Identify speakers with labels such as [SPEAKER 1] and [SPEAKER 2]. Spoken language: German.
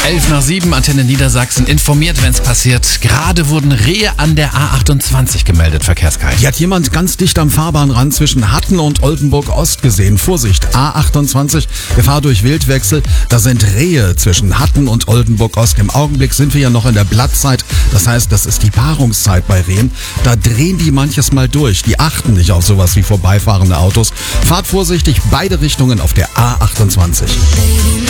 [SPEAKER 1] 11:07, Antenne Niedersachsen informiert, wenn es passiert. Gerade wurden Rehe an der A28 gemeldet, Verkehrskreis.
[SPEAKER 2] Hier hat jemand ganz dicht am Fahrbahnrand zwischen Hatten und Oldenburg Ost gesehen. Vorsicht, A28, Gefahr durch Wildwechsel. Da sind Rehe zwischen Hatten und Oldenburg Ost. Im Augenblick sind wir ja noch in der Blattzeit. Das heißt, das ist die Paarungszeit bei Rehen. Da drehen die manches Mal durch. Die achten nicht auf sowas wie vorbeifahrende Autos. Fahrt vorsichtig, beide Richtungen auf der A28.